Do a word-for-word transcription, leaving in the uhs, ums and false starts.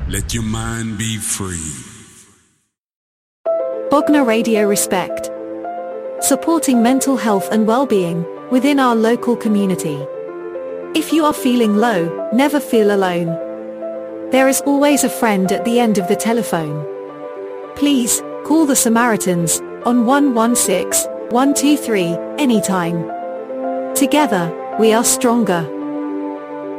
Let your mind be free. Bogner Radio Respect. Supporting mental health and well-being within our local community. If you are feeling low, never feel alone. There is always a friend at the end of the telephone. Please, call the Samaritans on one one six, one two three anytime. Together, we are stronger.